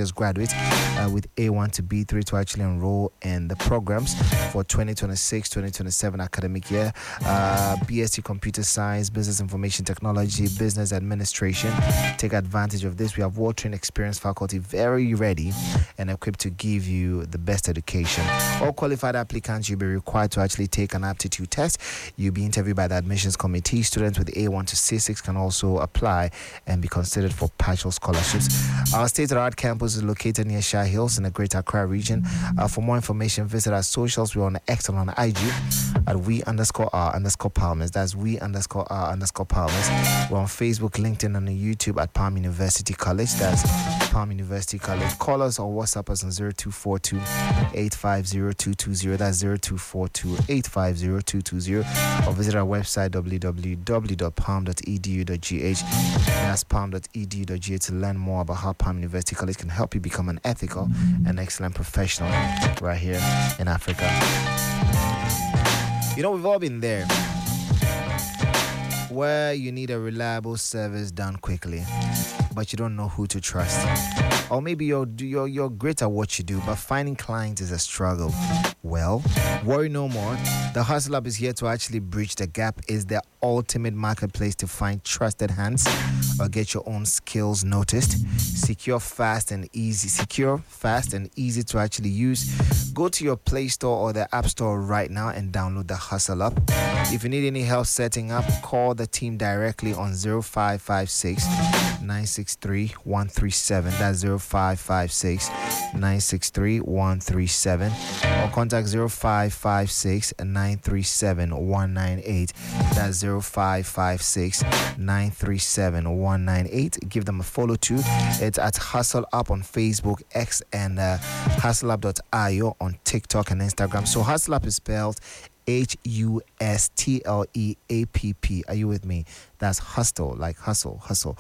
August graduates with A1 to B3 to actually enroll in the programs for 2026-2027 academic year. BSc Computer Science, Business Information Technology, Business Administration. Take advantage of this. We have well-trained, experienced faculty very ready and equipped to give you the best education. All qualified applicants, you'll be required to actually take an aptitude test. You'll be interviewed by the admissions committee. Students with A1 to C6 can also apply and be considered for partial scholarships. Our state-of-the-art campus is located near Shah Hills in the Greater Accra region. For more information, visit our socials. We're on X and on IG at we_r_Palmers. That's we_r_Palmers. We're on Facebook, LinkedIn, and on YouTube at Palm University College. That's Palm University College. Call us or WhatsApp us on 0242 850220. That's 0242 850220. Or visit our website www.palm.edu.gh. That's palm.edu.gh to learn more about how Palm University College can help you become an ethical and excellent professional right here in Africa. You know, we've all been there, where you need a reliable service done quickly, but you don't know who to trust. Or maybe you're great at what you do, but finding clients is a struggle. Well, worry no more. The Hustle Up is here to actually bridge the gap. Is the ultimate marketplace to find trusted hands or get your own skills noticed. Secure, fast, and easy to actually use. Go to your Play Store or the App Store right now and download the Hustle Up. If you need any help setting up, call the team directly on 0556 963 137. That's 0556 963 137. Or contact 0556 937 198. That's 0556 937 198. Give them a follow too. It's at Hustle Up on Facebook, X, and hustleUp.io on TikTok and Instagram. So Hustle Up is spelled HUSTLEAPP. Are you with me? That's hustle, like hustle.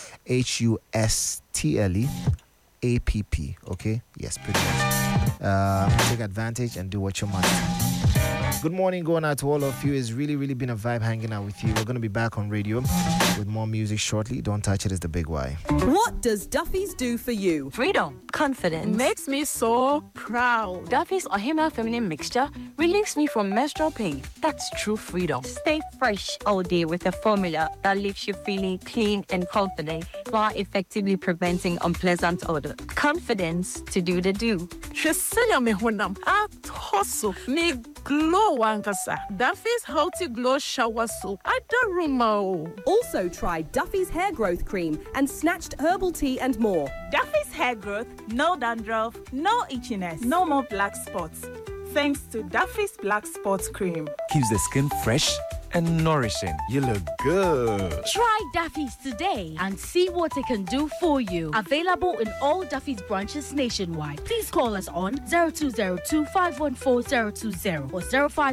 HUSTLEAPP. Okay? Yes, pretty much. Take advantage and do what you must. Good morning going out to all of you. It's really been a vibe hanging out with you. We're going to be back on radio with more music shortly. Don't touch it, it's the Big Y. What does Duffy's do for you? Freedom, confidence. Makes me so proud. Duffy's Ohima feminine mixture relieves me from menstrual pain. That's true freedom. Stay fresh all day with a formula that leaves you feeling clean and confident while effectively preventing unpleasant odor. Confidence to do the do. Shesenya me honam at hustle me glow wankasa. Duffy's Healthy Glow Shower Soap. I don't rumor. Also try Duffy's Hair Growth Cream and Snatched Herbal Tea and more. Duffy's Hair Growth, no dandruff, no itchiness, no more black spots. Thanks to Duffy's Black Spots Cream. Keeps the skin fresh and nourishing. You look good. Try Duffy's today and see what it can do for you. Available in all Duffy's branches nationwide. Please call us on 0202-514-020 or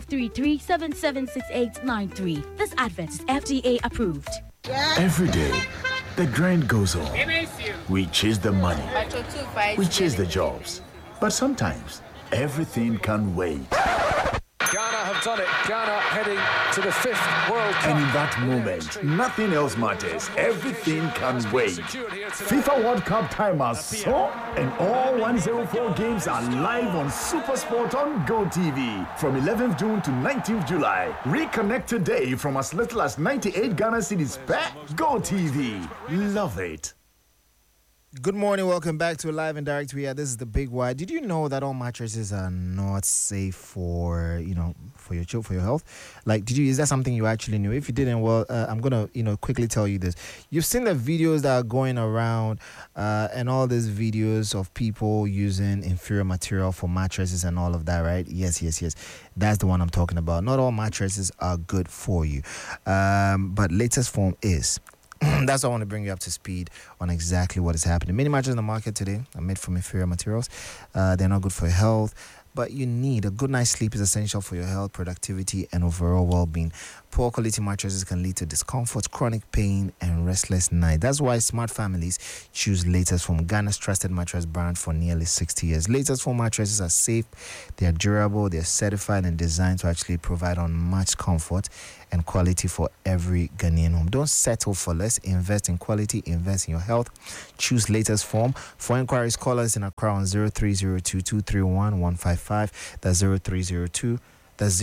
0533-776893. This advert is FDA approved. Every day, the grind goes on. We chase the money. We chase the jobs. But sometimes, everything can wait. Ghana have done it. Ghana heading to the 5th World Cup. And in that moment, nothing else matters. Everything can wait. FIFA World Cup time has so, and all 104 games are live on SuperSport on GoTV from 11th June to 19th July. Reconnect today from as little as 98 Ghana cedis per GoTV. Love it. Good morning, welcome back to Live and Direct. This is the Big Y. Did you know that all mattresses are not safe for your health? Like, is that something you actually knew? If you didn't, well, I'm gonna quickly tell you this. You've seen the videos that are going around, and all these videos of people using inferior material for mattresses and all of that, right? Yes. That's the one I'm talking about. Not all mattresses are good for you, but latest form is. That's why I want to bring you up to speed on exactly what is happening. Many mattresses in the market today are made from inferior materials. They're not good for your health, but you need a good night's sleep is essential for your health, productivity, and overall well-being. Poor quality mattresses can lead to discomfort, chronic pain, and restless night. That's why smart families choose Latest Foam, Ghana's trusted mattress brand for nearly 60 years. Latest Foam mattresses are safe, they are durable, they are certified and designed to actually provide unmatched comfort and quality for every Ghanaian home. Don't settle for less. Invest in quality. Invest in your health. Choose latest form. For inquiries, call us in Accra on 0302-231-155. That's 0302. That's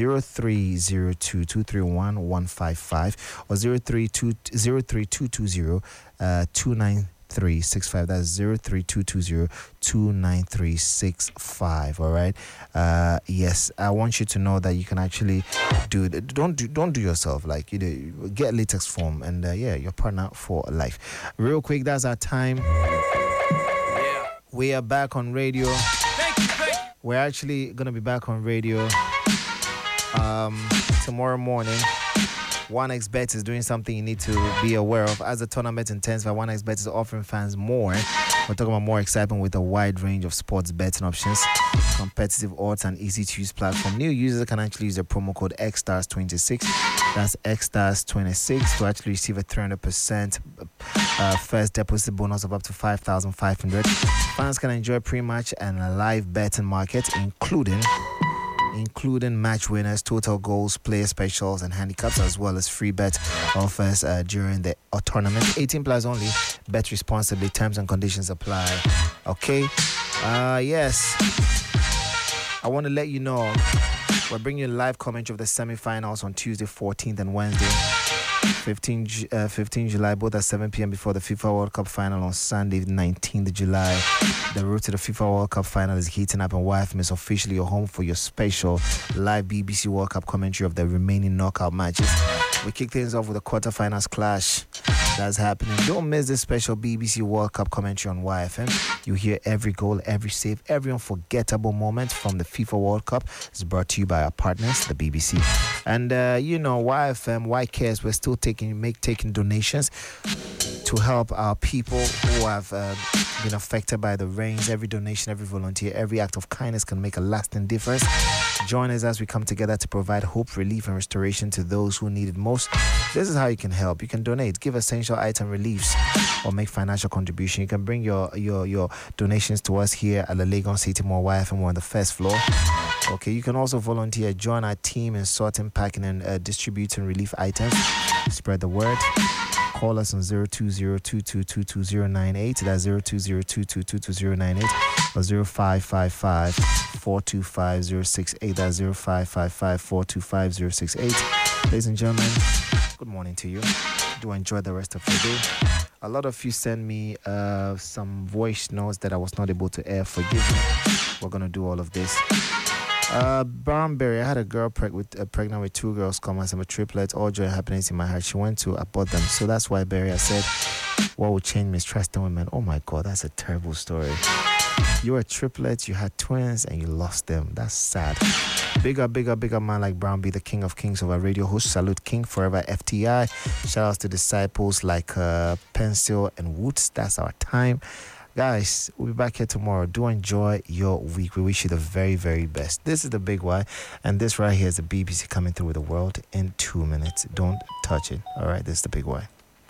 0302-231-155 or 03220-29365. That's 03220-29365. All right. Yes, I want you to know that you can actually don't do yourself, like, get latex form and your partner for life. Real quick, that's our time. Yeah. We are back on radio. Thank you. We're actually gonna be back on radio tomorrow morning. 1xBet is doing something you need to be aware of. As the tournament intensifies, 1xBet is offering fans more. We're talking about more excitement with a wide range of sports betting options, competitive odds, and easy-to-use platform. New users can actually use the promo code XSTARS26. That's XSTARS26 to actually receive a 300% first deposit bonus of up to 5,500. Fans can enjoy pre-match and a live betting market, including match winners, total goals, player specials, and handicaps, as well as free bet offers during the tournament. 18 plus only. Bet responsibly. Terms and conditions apply. Okay. Yes. I want to let you know we're bringing you live commentary of the semi-finals on Tuesday 14th and Wednesday 15 July, both at 7 p.m. before the FIFA World Cup final on Sunday 19th July. The road to the FIFA World Cup final is heating up, and YFM is officially your home for your special live BBC World Cup commentary of the remaining knockout matches. We kick things off with a quarterfinals clash that's happening. Don't miss this special BBC World Cup commentary on YFM. You hear every goal, every save, every unforgettable moment from the FIFA World Cup. It's brought to you by our partners, the BBC. And YFM, Why Cares? We're still taking donations to help our people who have been affected by the rains. Every donation, every volunteer, every act of kindness can make a lasting difference. Join us as we come together to provide hope, relief, and restoration to those who need it most. This is how you can help. You can donate, give essential item reliefs, or make financial contribution. You can bring your donations to us here at the Legon City Mall YFM. We're on the first floor. Okay, you can also volunteer, join our team in sorting, packing, and distributing relief items. Spread the word. Call us on 020-222-2098. That's 020-222-2098 or 0555-425-068. That's 0555-425-068. Ladies and gentlemen, good morning to you. Do enjoy the rest of your day. A lot of you send me some voice notes that I was not able to air. Forgive me. We're going to do all of this. Brownberry, I had a girl pregnant with 2 girls, I'm a triplet, all joy and happiness in my heart. She went to abort them. So that's why Barry, I said, what would change mistrust in women? Oh my God, that's a terrible story. You were a triplet, you had twins, and you lost them. That's sad. Bigger man like Brown, be the king of kings of our radio host. Salute King Forever FTI. Shout outs to disciples like Pencil and Woods. That's our time. Guys, we'll be back here tomorrow. Do enjoy your week. We wish you the very, very best. This is the Big Y, and this right here is the BBC coming through with the world in 2 minutes. Don't touch it. All right, this is the Big Y.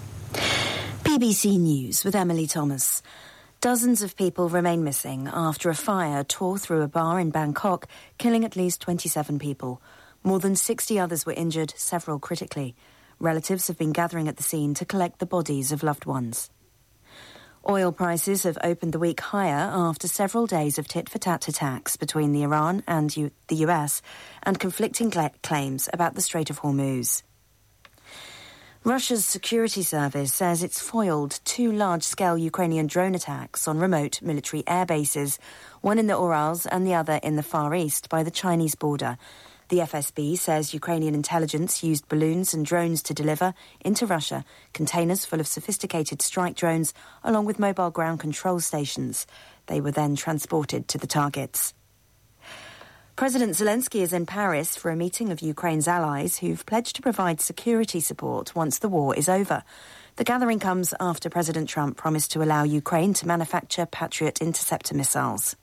BBC News with Emily Thomas. Dozens of people remain missing after a fire tore through a bar in Bangkok, killing at least 27 people. More than 60 others were injured, several critically. Relatives have been gathering at the scene to collect the bodies of loved ones. Oil prices have opened the week higher after several days of tit-for-tat attacks between the Iran and the US and conflicting claims about the Strait of Hormuz. Russia's security service says it's foiled 2 large-scale Ukrainian drone attacks on remote military air bases, one in the Urals and the other in the Far East by the Chinese border. The FSB says Ukrainian intelligence used balloons and drones to deliver into Russia containers full of sophisticated strike drones along with mobile ground control stations. They were then transported to the targets. President Zelensky is in Paris for a meeting of Ukraine's allies who've pledged to provide security support once the war is over. The gathering comes after President Trump promised to allow Ukraine to manufacture Patriot interceptor missiles.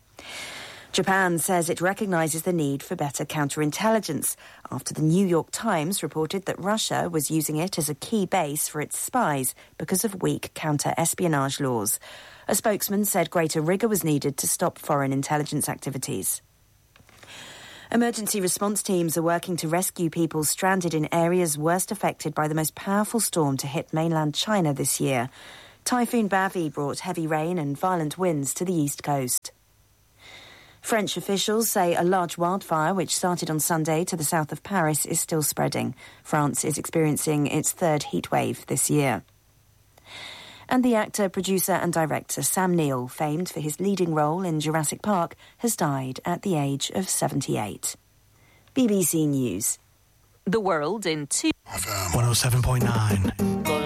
Japan says it recognises the need for better counterintelligence after the New York Times reported that Russia was using it as a key base for its spies because of weak counter-espionage laws. A spokesman said greater rigour was needed to stop foreign intelligence activities. Emergency response teams are working to rescue people stranded in areas worst affected by the most powerful storm to hit mainland China this year. Typhoon Bavi brought heavy rain and violent winds to the east coast. French officials say a large wildfire which started on Sunday to the south of Paris is still spreading. France is experiencing its third heatwave this year. And the actor, producer and director Sam Neill, famed for his leading role in Jurassic Park, has died at the age of 78. BBC News. The world in 2. 107.9.